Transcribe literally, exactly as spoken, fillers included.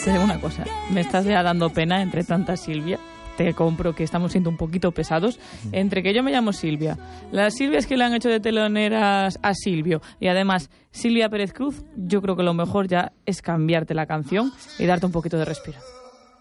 Te digo una cosa, me estás ya dando pena entre tanta Silvia. Te compro que estamos siendo un poquito pesados. Entre que yo me llamo Silvia, las Silvias que le han hecho de teloneras a Silvio y además Silvia Pérez Cruz, yo creo que lo mejor ya es cambiarte la canción y darte un poquito de respiro.